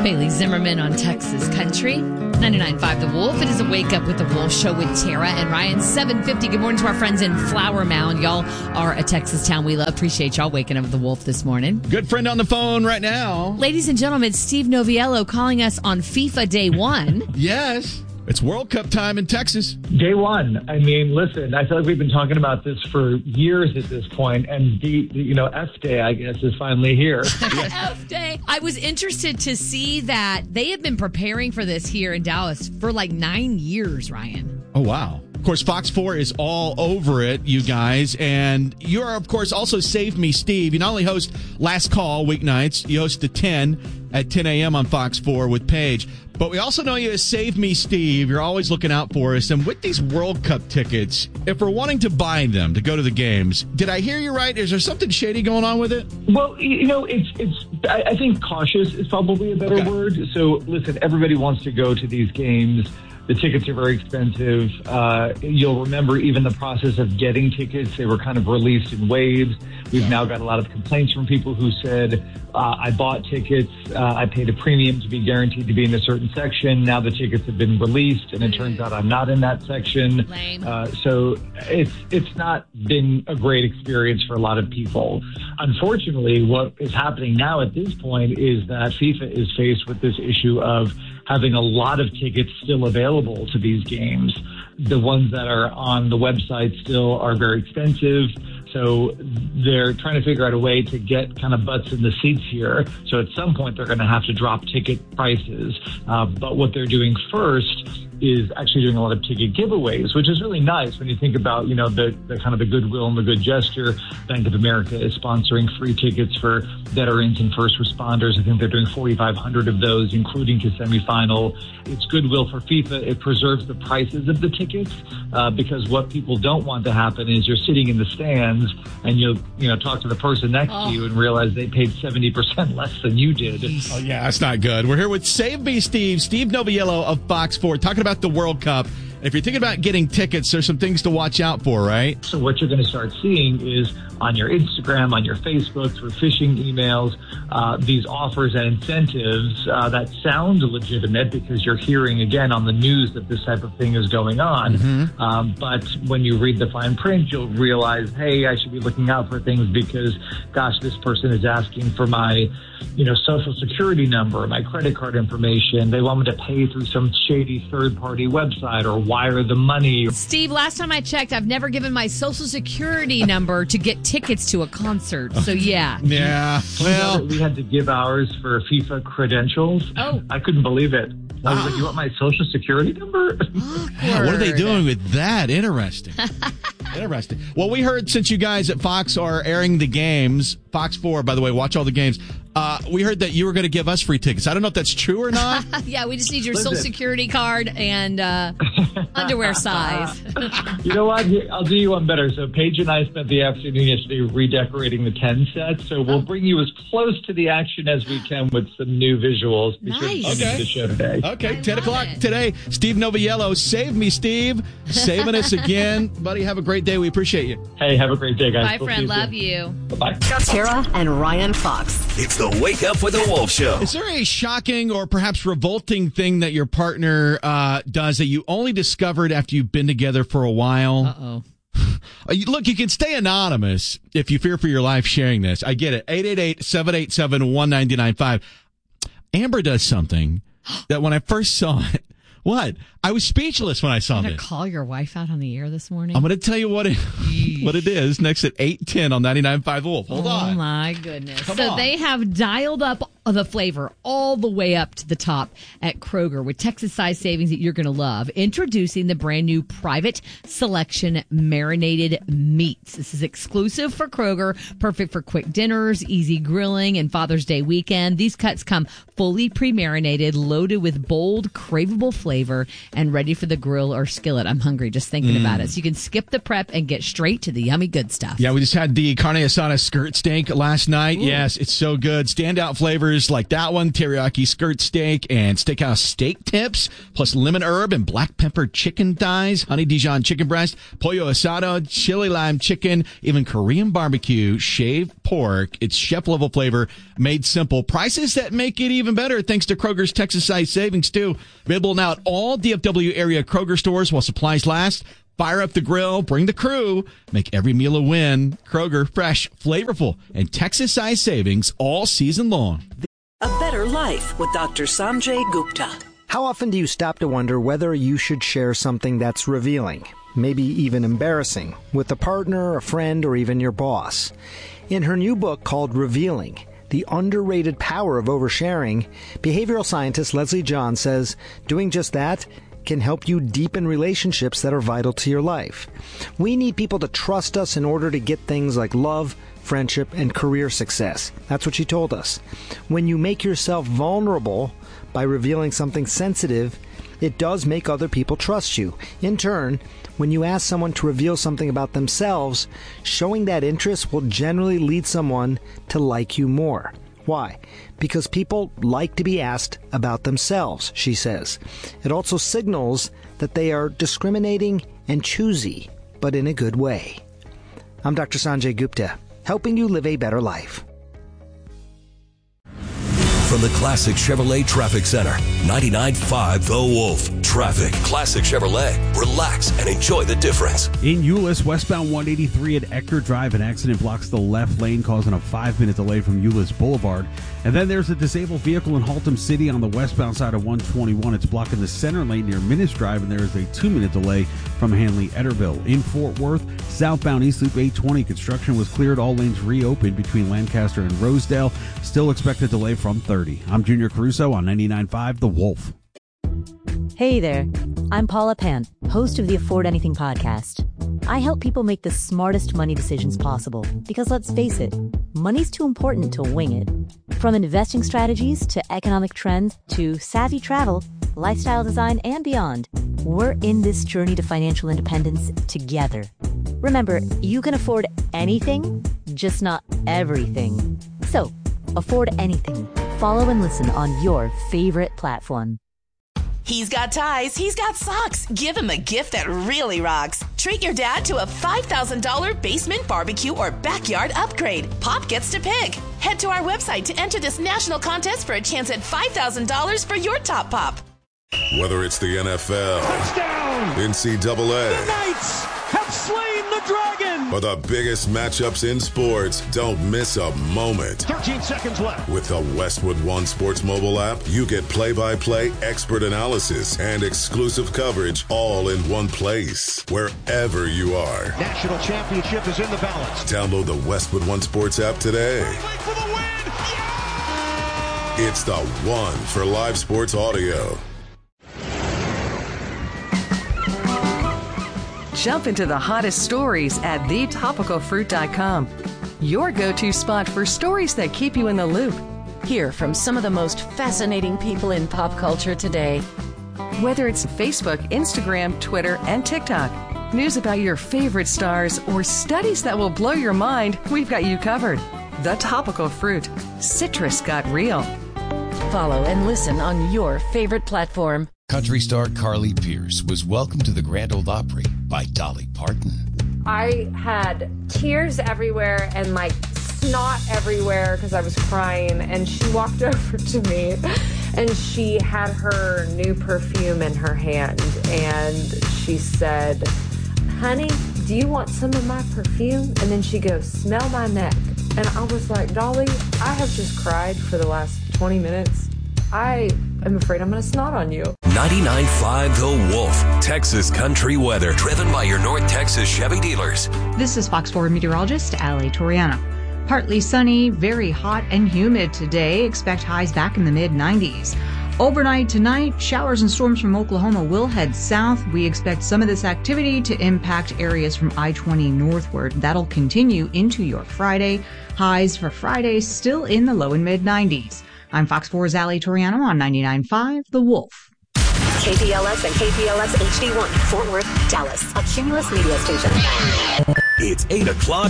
Bailey Zimmerman on Texas Country. 99.5 The Wolf. It is a Wake Up with the Wolf show with Tara and Ryan. 7:50. Good morning to our friends in Flower Mound. Y'all are a Texas town we love. Appreciate y'all waking up with the Wolf this morning. Good friend on the phone right now. Ladies and gentlemen, Steve Noviello calling us on FIFA Day 1. Yes. It's World Cup time in Texas. Day one. I mean, listen, I feel like we've been talking about this for years at this point, and F Day, I guess, is finally here. F Day. I was interested to see that they have been preparing for this here in Dallas for like 9 years, Ryan. Oh, wow. Of course, Fox 4 is all over it, you guys. And you're, of course, also Save Me, Steve. You not only host Last Call weeknights, you host the 10 at 10 a.m. on Fox 4 with Paige. But we also know you as Save Me, Steve. You're always looking out for us. And with these World Cup tickets, if we're wanting to buy them to go to the games, did I hear you right? Is there something shady going on with it? Well, I think cautious is probably a better word. So, listen, everybody wants to go to these games. The tickets are very expensive. You'll remember even the process of getting tickets. They were kind of released in waves. We've now got a lot of complaints from people who said, I bought tickets. I paid a premium to be guaranteed to be in a certain section. Now the tickets have been released, and it turns out I'm not in that section. So it's not been a great experience for a lot of people. Unfortunately, what is happening now at this point is that FIFA is faced with this issue of having a lot of tickets still available to these games. The ones that are on the website still are very expensive. So they're trying to figure out a way to get kind of butts in the seats here. So at some point, they're going to have to drop ticket prices. But what they're doing first is actually doing a lot of ticket giveaways, which is really nice when you think about, the kind of the goodwill and the good gesture. Bank of America is sponsoring free tickets for veterans and first responders. I think they're doing 4,500 of those, including to semifinal. It's goodwill for FIFA. It preserves the prices of the tickets because what people don't want to happen is you're sitting in the stands and you'll talk to the person next to you and realize they paid 70% less than you did. Oh, yeah, that's not good. We're here with Save Me, Steve Noviello of Fox 4, talking about the World Cup. If you're thinking about getting tickets, there's some things to watch out for, right? So what you're going to start seeing is on your Instagram, on your Facebook, through phishing emails, these offers and incentives that sound legitimate because you're hearing, again, on the news that this type of thing is going on. Mm-hmm. But when you read the fine print, you'll realize, hey, I should be looking out for things because, gosh, this person is asking for my social security number, my credit card information. They want me to pay through some shady third-party website or wire the money. Steve, last time I checked, I've never given my social security number to get tickets to a concert. So, yeah. Yeah. Well, we had to give ours for FIFA credentials. Oh. I couldn't believe it. I was like, you want my social security number? Yeah, what are they doing with that? Interesting. Interesting. Well, we heard since you guys at Fox are airing the games, Fox 4, by the way, watch all the games. We heard that you were going to give us free tickets. I don't know if that's true or not. Yeah, we just need your social security card and underwear size. You know what? I'll do you one better. So Paige and I spent the afternoon yesterday redecorating the 10 set. So we'll bring you as close to the action as we can with some new visuals. Nice. The show today. Okay, 10 o'clock today. Steve Noviello. Save me, Steve. Saving us again. Buddy, have a great day. We appreciate you. Hey, have a great day, guys. Bye, friend. Love you. Bye-bye. Tara and Ryan Fox. It's the Wake Up with the Wolf Show. Is there a shocking or perhaps revolting thing that your partner does that you only discovered after you've been together for a while? Uh-oh. Look, you can stay anonymous if you fear for your life sharing this. I get it. 888-787-1995. Amber does something that when I first saw it, what? I was speechless when I saw Gonna this. call your wife out on the air this morning? I'm going to tell you what it is next at 8:10 on 99.5 Wolf. Hold on. Oh, my goodness. Come so on. they have dialed up the flavor all the way up to the top at Kroger with Texas-sized savings that you're going to love. Introducing the brand new Private Selection Marinated Meats. This is exclusive for Kroger, perfect for quick dinners, easy grilling, and Father's Day weekend. These cuts come fully pre-marinated, loaded with bold, craveable flavor, and ready for the grill or skillet. I'm hungry just thinking about it. So you can skip the prep and get straight to the yummy good stuff. Yeah, we just had the carne asada skirt steak last night. Ooh. Yes, it's so good. Standout flavors like that one, teriyaki skirt steak and steakhouse steak tips, plus lemon herb and black pepper chicken thighs, honey Dijon chicken breast, pollo asado, chili lime chicken, even Korean barbecue, shaved pork. It's chef-level flavor, made simple. Prices that make it even better thanks to Kroger's Texas-sized savings, too. Available now at all DFW area Kroger stores while supplies last. Fire up the grill, bring the crew, make every meal a win. Kroger, fresh, flavorful, and Texas-sized savings all season long. A better life with Dr. Sanjay Gupta. How often do you stop to wonder whether you should share something that's revealing, maybe even embarrassing, with a partner, a friend, or even your boss? In her new book called Revealing, The Underrated Power of Oversharing, behavioral scientist Leslie John says doing just that can help you deepen relationships that are vital to your life. We need people to trust us in order to get things like love, friendship, and career success. That's what she told us. When you make yourself vulnerable by revealing something sensitive, it does make other people trust you. In turn, when you ask someone to reveal something about themselves, showing that interest will generally lead someone to like you more. Why? Because people like to be asked about themselves, she says. It also signals that they are discriminating and choosy, but in a good way. I'm Dr. Sanjay Gupta, helping you live a better life. From the Classic Chevrolet Traffic Center, 99.5 The Wolf. Traffic. Classic Chevrolet. Relax and enjoy the difference. In Euless, westbound 183 at Ector Drive, an accident blocks the left lane, causing a 5-minute delay from Euless Boulevard. And then there's a disabled vehicle in Haltom City on the westbound side of 121. It's blocking the center lane near Minnis Drive, and there is a 2-minute delay from Hanley-Etterville. In Fort Worth, southbound East Loop 820, construction was cleared. All lanes reopened between Lancaster and Rosedale. Still expect a delay from 30. I'm Junior Caruso on 99.5 The Wolf. Hey there, I'm Paula Pant, host of the Afford Anything podcast. I help people make the smartest money decisions possible because, let's face it, money's too important to wing it. From investing strategies to economic trends to savvy travel, lifestyle design, and beyond, we're in this journey to financial independence together. Remember, you can afford anything, just not everything. So, afford anything. Follow and listen on your favorite platform. He's got ties, he's got socks. Give him a gift that really rocks. Treat your dad to a $5,000 basement barbecue or backyard upgrade. Pop gets to pick. Head to our website to enter this national contest for a chance at $5,000 for your top pop. Whether it's the NFL, touchdown, NCAA, the Knights have slain the dragon, or the biggest matchups in sports, don't miss a moment. 13 seconds left. With the Westwood One Sports mobile app, you get play-by-play, expert analysis, and exclusive coverage all in one place, wherever you are. National championship is in the balance. Download the Westwood One Sports app today. For the win. Yeah! It's the one for live sports audio. Jump into the hottest stories at thetopicalfruit.com. Your go-to spot for stories that keep you in the loop. Hear from some of the most fascinating people in pop culture today. Whether it's Facebook, Instagram, Twitter, and TikTok, news about your favorite stars, or studies that will blow your mind, we've got you covered. The Topical Fruit. Citrus got real. Follow and listen on your favorite platform. Country star Carly Pearce was welcomed to the Grand Ole Opry by Dolly Parton. I had tears everywhere and like snot everywhere because I was crying, and she walked over to me and she had her new perfume in her hand and she said, "Honey, do you want some of my perfume?" And then she goes, "Smell my neck." And I was like, "Dolly, I have just cried for the last 20 minutes. I am afraid I'm going to snot on you." 99.5 The Wolf. Texas country weather. Driven by your North Texas Chevy dealers. This is Fox 4 meteorologist Ali Toriano. Partly sunny, very hot and humid today. Expect highs back in the mid-90s. Overnight tonight, showers and storms from Oklahoma will head south. We expect some of this activity to impact areas from I-20 northward. That'll continue into your Friday. Highs for Friday still in the low and mid-90s. I'm Fox 4's Ali Toriano on 99.5 The Wolf. KPLS and KPLS HD1, Fort Worth, Dallas, a Cumulus media station. It's 8 o'clock